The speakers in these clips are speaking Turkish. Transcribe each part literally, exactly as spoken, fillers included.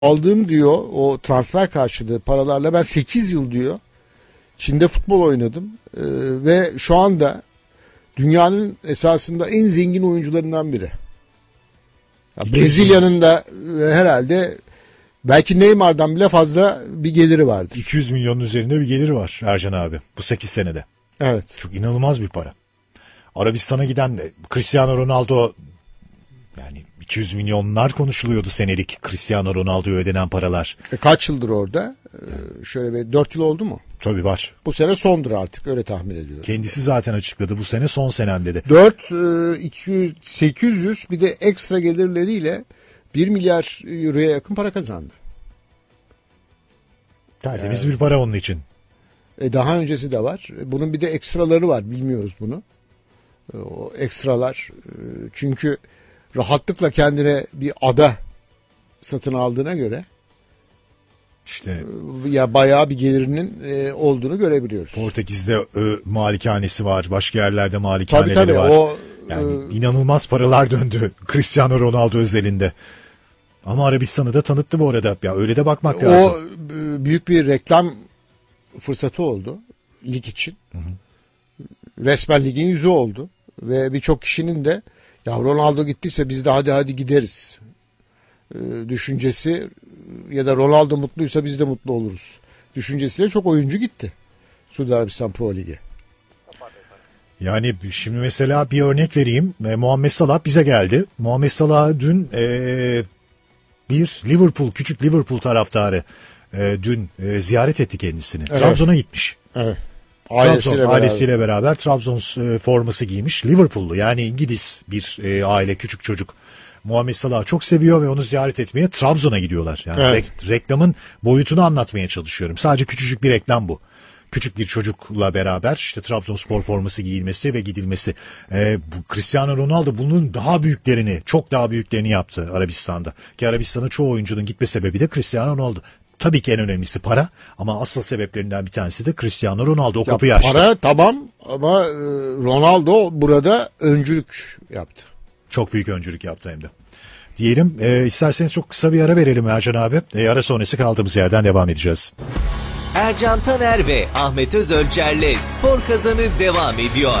Aldığım diyor o transfer karşılığı paralarla ben sekiz yıl diyor Çin'de futbol oynadım ee, ve şu anda dünyanın esasında en zengin oyuncularından biri. Ya Brezilya'nın da e, herhalde belki Neymar'dan bile fazla bir geliri vardır. iki yüz milyonun üzerinde bir geliri var Ercan abi bu sekiz senede. Evet. Çok inanılmaz bir para. Arabistan'a giden Cristiano Ronaldo, yani iki yüz milyonlar konuşuluyordu senelik Cristiano Ronaldo'ya ödenen paralar. E, kaç yıldır orada? Ee, şöyle bir dört yıl oldu mu? Tabii var. Bu sene sondur artık, öyle tahmin ediyorum. Kendisi zaten açıkladı, bu sene son senem dedi. dört, iki yüz, sekiz yüz bir de ekstra gelirleriyle bir milyar euroya yakın para kazandı. Tertemiz yani bir para onun için. E, daha öncesi de var. Bunun bir de ekstraları var, bilmiyoruz bunu. E, o ekstralar e, çünkü rahatlıkla kendine bir ada satın aldığına göre İşte ya bayağı bir gelirinin e, olduğunu görebiliyoruz. Portekiz'de e, malikanesi var, başka yerlerde malikaneleri tabii, tabii, var. O, yani e, inanılmaz paralar döndü Cristiano Ronaldo özelinde. Ama Arabistan'ı da tanıttı bu arada. Ya öyle de bakmak o, lazım. O büyük bir reklam fırsatı oldu lig için. Hı hı. Resmen ligin yüzü oldu ve birçok kişinin de ya Ronaldo gittiyse biz de hadi hadi gideriz e, düşüncesi ya da Ronaldo mutluysa biz de mutlu oluruz düşüncesiyle çok oyuncu gitti Suudi Arabistan Pro Ligi. Yani şimdi mesela bir örnek vereyim. E, Muhammed Salah bize geldi. Muhammed Salah dün e, bir Liverpool, küçük Liverpool taraftarı e, dün e, ziyaret etti kendisini. Evet. Trabzon'a gitmiş. Evet. Ailesiyle, Trabzon, beraber. ailesiyle beraber Trabzon e, forması giymiş. Liverpool'lu, yani İngiliz bir e, aile, küçük çocuk. Muhammed Salah'ı çok seviyor ve onu ziyaret etmeye Trabzon'a gidiyorlar. Yani evet. re- reklamın boyutunu anlatmaya çalışıyorum. Sadece küçücük bir reklam bu. Küçük bir çocukla beraber işte Trabzonspor forması giyilmesi ve gidilmesi. Ee, bu Cristiano Ronaldo bunun daha büyüklerini, çok daha büyüklerini yaptı Arabistan'da. Ki Arabistan'a çoğu oyuncunun gitme sebebi de Cristiano Ronaldo. Tabii ki en önemlisi para, ama asıl sebeplerinden bir tanesi de Cristiano Ronaldo. O kapıyı açtı. Para tamam ama Ronaldo burada öncülük yaptı. Çok büyük öncülük yaptı hem de. Diyelim, e, isterseniz çok kısa bir ara verelim Ercan abi. E, ara sonrası kaldığımız yerden devam edeceğiz. Ercan Taner ve Ahmet Özölçer'le Spor Kazanı devam ediyor.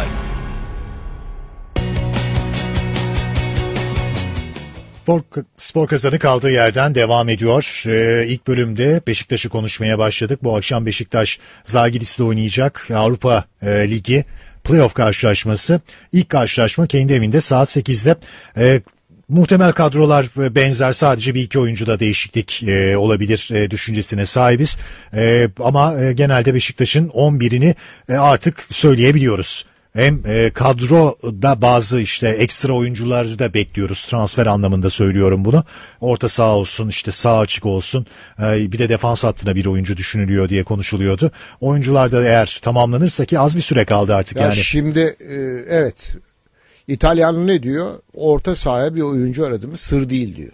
Spor, spor Kazanı kaldığı yerden devam ediyor. Ee, ilk bölümde Beşiktaş'ı konuşmaya başladık. Bu akşam Beşiktaş Zalgiris'le oynayacak Avrupa e, Ligi playoff karşılaşması. İlk karşılaşma kendi evinde saat sekizde. E, muhtemel kadrolar benzer, sadece bir iki oyuncuda değişiklik e, olabilir e, düşüncesine sahibiz. E, ama e, genelde Beşiktaş'ın on birini e, artık söyleyebiliyoruz. Hem e, kadroda bazı işte ekstra oyuncuları da bekliyoruz, transfer anlamında söylüyorum bunu. Orta saha olsun, işte sağ açık olsun, e, bir de defans hattına bir oyuncu düşünülüyor diye konuşuluyordu. Oyuncular da eğer tamamlanırsa, ki az bir süre kaldı artık ya yani. Şimdi e, evet, İtalyan ne diyor? Orta sahaya bir oyuncu aradığımız sır değil diyor.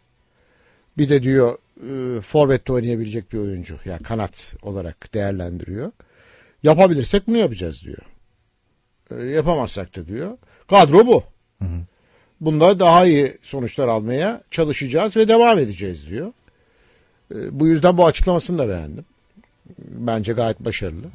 Bir de diyor e, forvette oynayabilecek bir oyuncu, yani kanat olarak değerlendiriyor. Yapabilirsek bunu yapacağız diyor. Yapamazsak da diyor kadro bu. Hı hı. Bunda daha iyi sonuçlar almaya çalışacağız ve devam edeceğiz diyor. E, bu yüzden bu açıklamasını da beğendim. Bence gayet başarılı.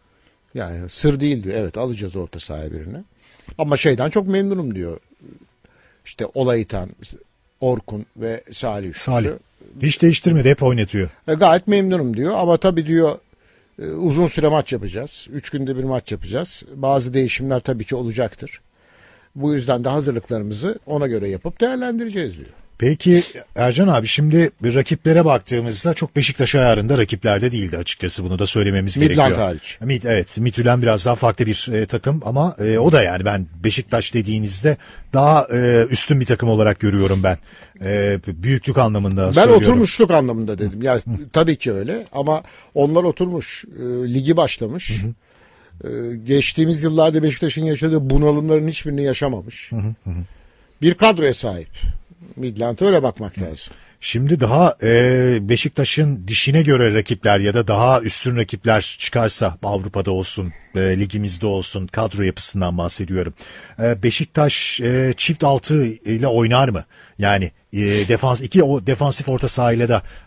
Yani sır değil diyor. Evet, alacağız orta sahaya birini. Ama şeyden çok memnunum diyor. İşte Olaytan, Orkun ve Salih. Salih. Hiç değiştirmedi, hep oynatıyor. E, gayet memnunum diyor ama tabii diyor uzun süre maç yapacağız. Üç günde bir maç yapacağız. Bazı değişimler tabii ki olacaktır. Bu yüzden de hazırlıklarımızı ona göre yapıp değerlendireceğiz diyor. Peki Ercan abi, şimdi rakiplere baktığımızda çok Beşiktaş ayarında rakiplerde değildi açıkçası, bunu da söylememiz Midland gerekiyor. Midland hariç. Mid, evet, Midtjylland biraz daha farklı bir e, takım ama e, o da, yani ben Beşiktaş dediğinizde daha e, üstün bir takım olarak görüyorum ben. E, büyüklük anlamında ben söylüyorum. Ben oturmuşluk anlamında dedim. Yani tabii ki öyle ama onlar oturmuş, e, ligi başlamış. Hı hı. E, geçtiğimiz yıllarda Beşiktaş'ın yaşadığı bunalımların hiçbirini yaşamamış. Hı hı hı. Bir kadroya sahip. Midland'a öyle bakmak lazım. Şimdi daha e, Beşiktaş'ın dişine göre rakipler ya da daha üstün rakipler çıkarsa Avrupa'da olsun, e, ligimizde olsun, kadro yapısından bahsediyorum. E, Beşiktaş e, çift altı ile oynar mı? Yani e, defans iki o defansif orta sahayla da